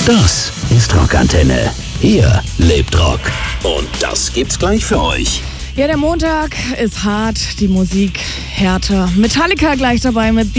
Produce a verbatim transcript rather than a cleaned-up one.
Das ist Rockantenne. Hier lebt Rock. Und das gibt's gleich für euch. Ja, der Montag ist hart, die Musik härter. Metallica gleich dabei mit